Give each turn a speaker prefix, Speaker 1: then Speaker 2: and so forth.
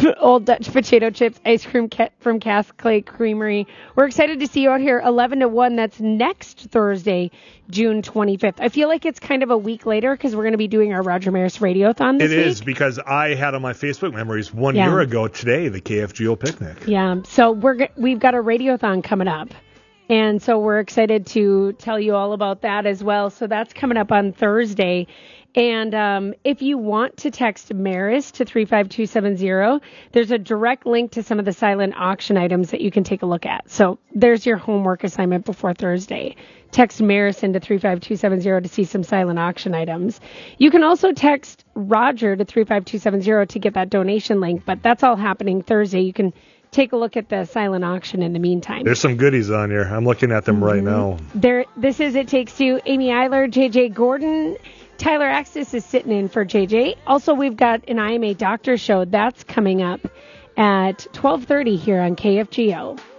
Speaker 1: Old Dutch potato chips, ice cream from Cask Clay Creamery. We're excited to see you out here 11 to 1. That's next Thursday, June 25th. I feel like it's kind of a week later because we're going to be doing our Roger Maris Radiothon this week.
Speaker 2: It is, because I had on my Facebook memories 1 year ago today, the KFGO picnic.
Speaker 1: Yeah, so we've got a Radiothon coming up. And so we're excited to tell you all about that as well. So that's coming up on Thursday. And if you want to text Maris to 35270, there's a direct link to some of the silent auction items that you can take a look at. So there's your homework assignment before Thursday. Text Maris into 35270 to see some silent auction items. You can also text Roger to 35270 to get that donation link, but that's all happening Thursday. You can take a look at the silent auction in the meantime.
Speaker 2: There's some goodies on here. I'm looking at them right now.
Speaker 1: This is It Takes Two. Amy Eiler, JJ Gordon, Tyler Axis is sitting in for JJ. Also, we've got an IMA Doctor Show. That's coming up at 12:30 here on KFGO.